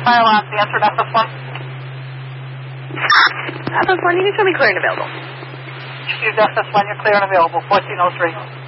file on the answer FS1. FS1, you can show me clear and available. Excuse FS1, you're clear and available, 1403.